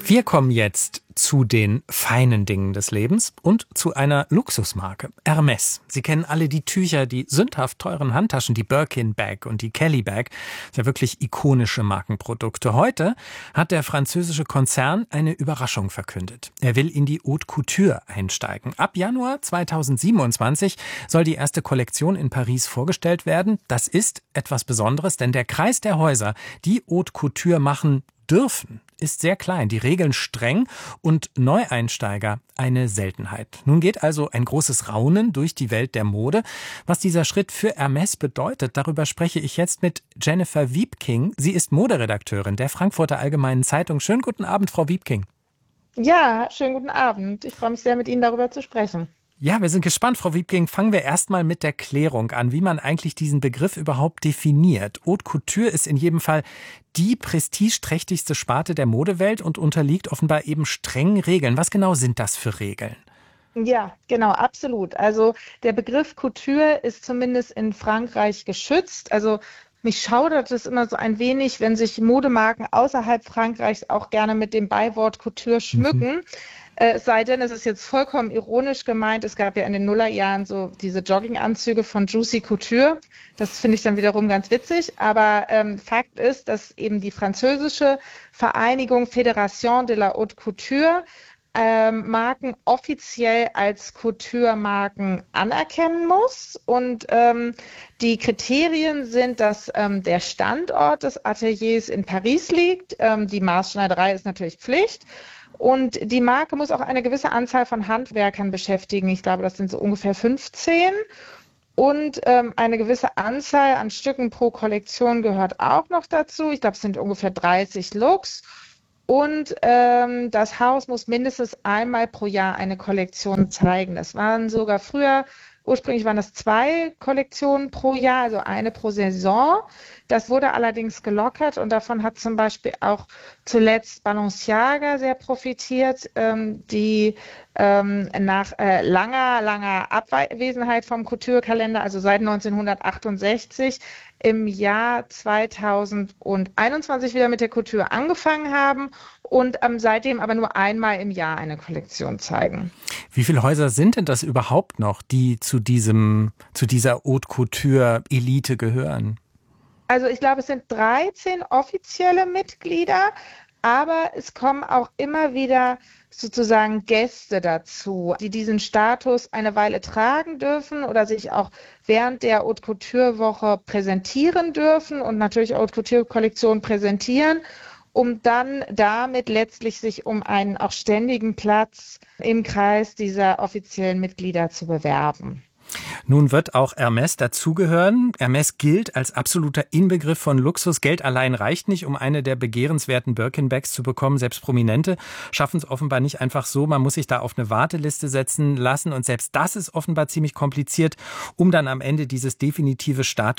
Wir kommen jetzt zu den feinen Dingen des Lebens und zu einer Luxusmarke, Hermès. Sie kennen alle die Tücher, die sündhaft teuren Handtaschen, die Birkin Bag und die Kelly Bag. Ja, wirklich ikonische Markenprodukte. Heute hat der französische Konzern eine Überraschung verkündet. Er will in die Haute Couture einsteigen. Ab Januar 2027 soll die erste Kollektion in Paris vorgestellt werden. Das ist etwas Besonderes, denn der Kreis der Häuser, die Haute Couture machen dürfen, ist sehr klein, die Regeln streng und Neueinsteiger eine Seltenheit. Nun geht also ein großes Raunen durch die Welt der Mode. Was dieser Schritt für Hermès bedeutet, darüber spreche ich jetzt mit Jennifer Wiepking. Sie ist Moderedakteurin der Frankfurter Allgemeinen Zeitung. Schönen guten Abend, Frau Wiepking. Ja, schönen guten Abend. Ich freue mich sehr, mit Ihnen darüber zu sprechen. Ja, wir sind gespannt, Frau Wiepking. Fangen wir erstmal mit der Klärung an, wie man eigentlich diesen Begriff überhaupt definiert. Haute Couture ist in jedem Fall die prestigeträchtigste Sparte der Modewelt und unterliegt offenbar eben strengen Regeln. Was genau sind das für Regeln? Ja, genau, absolut. Also der Begriff Couture ist zumindest in Frankreich geschützt. Also mich schaudert es immer so ein wenig, wenn sich Modemarken außerhalb Frankreichs auch gerne mit dem Beiwort Couture schmücken. Es sei denn, es ist jetzt vollkommen ironisch gemeint. Es gab ja in den Nullerjahren so diese Jogginganzüge von Juicy Couture. Das finde ich dann wiederum ganz witzig. Aber Fakt ist, dass eben die französische Vereinigung Fédération de la Haute Couture Marken offiziell als Couture-Marken anerkennen muss. Und die Kriterien sind, dass der Standort des Ateliers in Paris liegt. Die Maßschneiderei ist natürlich Pflicht. Und die Marke muss auch eine gewisse Anzahl von Handwerkern beschäftigen. Ich glaube, das sind so ungefähr 15. Und eine gewisse Anzahl an Stücken pro Kollektion gehört auch noch dazu. Ich glaube, es sind ungefähr 30 Looks. Und das Haus muss mindestens einmal pro Jahr eine Kollektion zeigen. Das waren sogar früher, ursprünglich waren das 2 Kollektionen pro Jahr, also eine pro Saison. Das wurde allerdings gelockert und davon hat zum Beispiel auch zuletzt Balenciaga sehr profitiert, die nach langer Abwesenheit vom Couture-Kalender, also seit 1968, im Jahr 2021 wieder mit der Couture angefangen haben und seitdem aber nur einmal im Jahr eine Kollektion zeigen. Wie viele Häuser sind denn das überhaupt noch, die zu dieser Haute Couture-Elite gehören? Also ich glaube, es sind 13 offizielle Mitglieder, aber es kommen auch immer wieder sozusagen Gäste dazu, die diesen Status eine Weile tragen dürfen oder sich auch während der Haute Couture Woche präsentieren dürfen und natürlich Haute Couture Kollektion präsentieren, um dann damit letztlich sich um einen auch ständigen Platz im Kreis dieser offiziellen Mitglieder zu bewerben. Nun wird auch Hermès dazugehören. Hermès gilt als absoluter Inbegriff von Luxus. Geld allein reicht nicht, um eine der begehrenswerten Birkin-Bags zu bekommen. Selbst Prominente schaffen es offenbar nicht einfach so. Man muss sich da auf eine Warteliste setzen lassen. Und selbst das ist offenbar ziemlich kompliziert, um dann am Ende dieses definitive Status